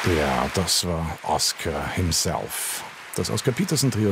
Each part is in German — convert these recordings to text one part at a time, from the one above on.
Ja, das war Oscar himself. Das Oscar Peterson Trio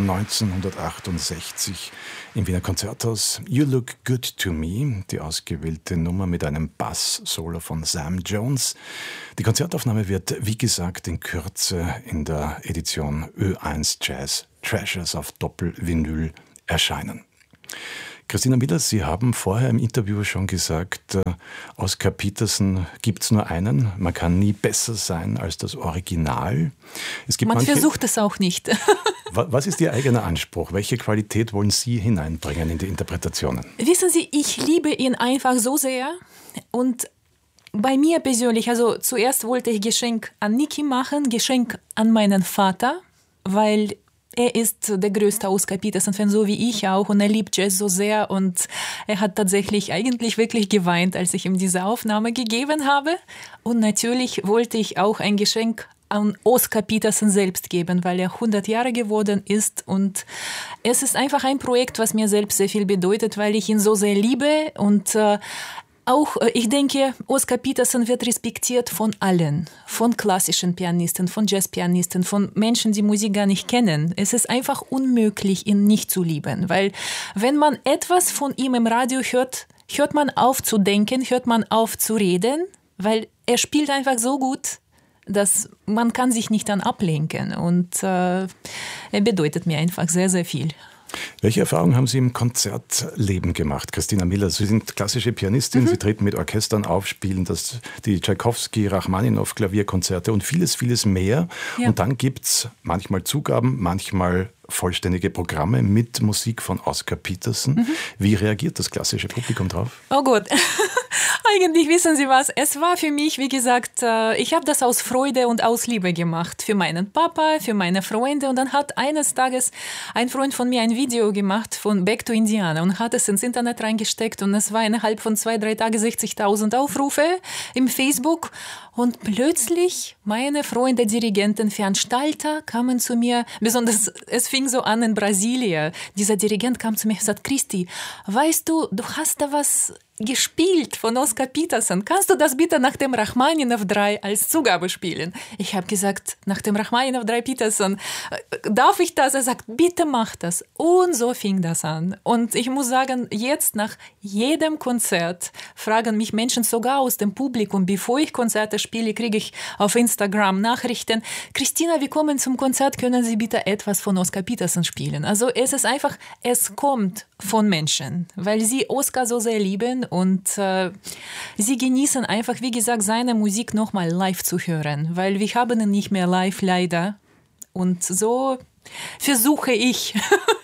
1968 im Wiener Konzerthaus. You Look Good to Me, die ausgewählte Nummer mit einem Bass-Solo von Sam Jones. Die Konzertaufnahme wird, wie gesagt, in Kürze in der Edition Ö1 Jazz Treasures auf Doppelvinyl erscheinen. Christina Miller, Sie haben vorher im Interview schon gesagt, Oscar Peterson gibt es nur einen. Man kann nie besser sein als das Original. Man versucht es auch nicht. Was ist Ihr eigener Anspruch? Welche Qualität wollen Sie hineinbringen in die Interpretationen? Wissen Sie, ich liebe ihn einfach so sehr. Und bei mir persönlich, also zuerst wollte ich Geschenk an Niki machen, Geschenk an meinen Vater, weil er ist der größte Oscar Peterson-Fan, so wie ich auch, und er liebt Jazz so sehr und er hat tatsächlich eigentlich wirklich geweint, als ich ihm diese Aufnahme gegeben habe. Und natürlich wollte ich auch ein Geschenk an Oscar Peterson selbst geben, weil er 100 Jahre geworden ist und es ist einfach ein Projekt, was mir selbst sehr viel bedeutet, weil ich ihn so sehr liebe und auch, ich denke, Oscar Peterson wird respektiert von allen, von klassischen Pianisten, von Jazzpianisten, von Menschen, die Musik gar nicht kennen. Es ist einfach unmöglich, ihn nicht zu lieben, weil wenn man etwas von ihm im Radio hört, hört man auf zu denken, hört man auf zu reden, weil er spielt einfach so gut, dass man kann sich nicht dann ablenken und er bedeutet mir einfach sehr, sehr viel. Welche Erfahrungen haben Sie im Konzertleben gemacht, Christina Miller? Sie sind klassische Pianistin, Sie treten mit Orchestern auf, spielen die Tschaikowski, Rachmaninow, Klavierkonzerte und vieles, vieles mehr. Ja. Und dann gibt es manchmal Zugaben, manchmal vollständige Programme mit Musik von Oscar Peterson. Wie reagiert das klassische Publikum drauf? Oh Gott, eigentlich wissen Sie was, es war für mich, wie gesagt, ich habe das aus Freude und aus Liebe gemacht. Für meinen Papa, für meine Freunde. Und dann hat eines Tages ein Freund von mir ein Video gemacht von Back to Indiana und hat es ins Internet reingesteckt. Und es war innerhalb von 2-3 Tagen 60.000 Aufrufe im Facebook. Und plötzlich meine Freunde, Dirigenten, Veranstalter kamen zu mir, besonders es fing so an in Brasilien. Dieser Dirigent kam zu mir und sagt, Christi, weißt du hast da was gespielt von Oscar Peterson. Kannst du das bitte nach dem Rachmaninow 3 als Zugabe spielen? Ich habe gesagt, nach dem Rachmaninow 3 Peterson, darf ich das? Er sagt, bitte mach das. Und so fing das an. Und ich muss sagen, jetzt nach jedem Konzert fragen mich Menschen sogar aus dem Publikum, bevor ich Konzerte spiele, kriege ich auf Instagram Nachrichten, Christina, wir kommen zum Konzert, können Sie bitte etwas von Oscar Peterson spielen? Also es ist einfach, es kommt von Menschen, weil sie Oscar so sehr lieben und sie genießen einfach, wie gesagt, seine Musik nochmal live zu hören, weil wir haben ihn nicht mehr live, leider. Und so versuche ich,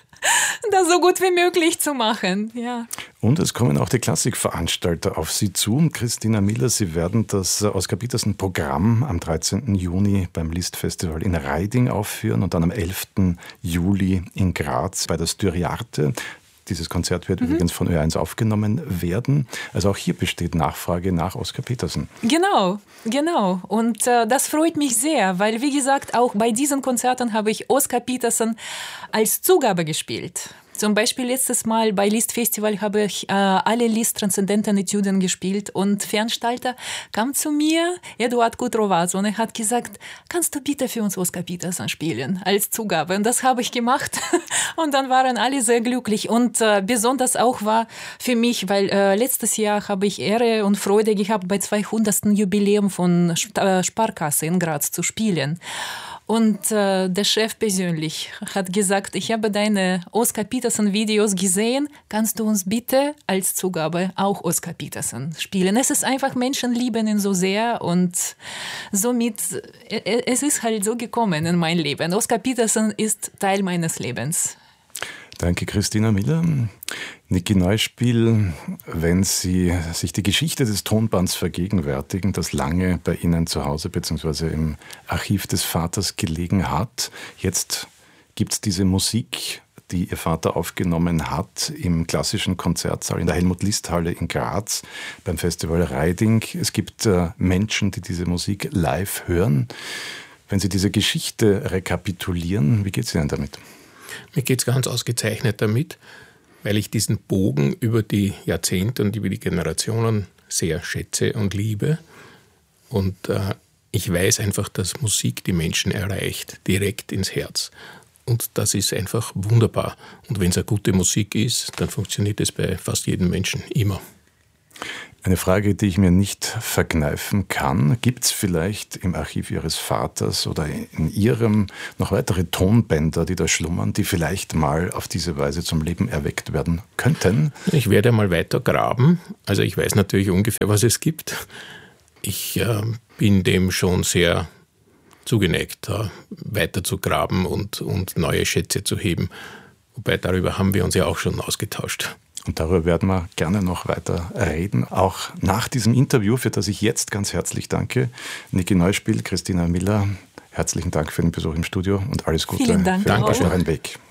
das so gut wie möglich zu machen. Ja. Und es kommen auch die Klassikveranstalter auf Sie zu. Christina Miller, Sie werden das Oscar Peterson Programm am 13. Juni beim Liszt Festival in Reiding aufführen und dann am 11. Juli in Graz bei der Styriarte. Dieses Konzert wird übrigens von Ö1 aufgenommen werden. Also auch hier besteht Nachfrage nach Oscar Peterson. Genau. Und das freut mich sehr, weil, wie gesagt, auch bei diesen Konzerten habe ich Oscar Peterson als Zugabe gespielt. Zum Beispiel letztes Mal bei Liszt Festival habe ich alle Liszt Transzendenten Etüden gespielt und Veranstalter kam zu mir, Eduard Kudrovac, und er hat gesagt, kannst du bitte für uns Oscar Peterson spielen als Zugabe? Und das habe ich gemacht und dann waren alle sehr glücklich und besonders auch war für mich, weil letztes Jahr habe ich Ehre und Freude gehabt, bei 200. Jubiläum von Sparkasse in Graz zu spielen. Und der Chef persönlich hat gesagt, ich habe deine Oscar Peterson-Videos gesehen, kannst du uns bitte als Zugabe auch Oscar Peterson spielen? Es ist einfach, Menschen lieben ihn so sehr und somit, es ist halt so gekommen in mein Leben. Oscar Peterson ist Teil meines Lebens. Danke, Christina Miller. Niki Neuspiel, wenn Sie sich die Geschichte des Tonbands vergegenwärtigen, das lange bei Ihnen zu Hause bzw. im Archiv des Vaters gelegen hat. Jetzt gibt es diese Musik, die Ihr Vater aufgenommen hat im klassischen Konzertsaal in der Helmut-List-Halle in Graz beim Festival Reiding. Es gibt Menschen, die diese Musik live hören. Wenn Sie diese Geschichte rekapitulieren, wie geht es Ihnen damit? Mir geht es ganz ausgezeichnet damit, weil ich diesen Bogen über die Jahrzehnte und über die Generationen sehr schätze und liebe. Und Ich weiß einfach, dass Musik die Menschen erreicht, direkt ins Herz. Und das ist einfach wunderbar. Und wenn es eine gute Musik ist, dann funktioniert es bei fast jedem Menschen immer. Eine Frage, die ich mir nicht verkneifen kann. Gibt es vielleicht im Archiv Ihres Vaters oder in Ihrem noch weitere Tonbänder, die da schlummern, die vielleicht mal auf diese Weise zum Leben erweckt werden könnten? Ich werde mal weiter graben. Also ich weiß natürlich ungefähr, was es gibt. Ich bin dem schon sehr zugeneigt, weiter zu graben und neue Schätze zu heben. Wobei darüber haben wir uns ja auch schon ausgetauscht. Und darüber werden wir gerne noch weiter reden, auch nach diesem Interview, für das ich jetzt ganz herzlich danke. Niki Neuspiel, Christina Miller, herzlichen Dank für den Besuch im Studio und alles Gute Vielen Dank für euren Weg.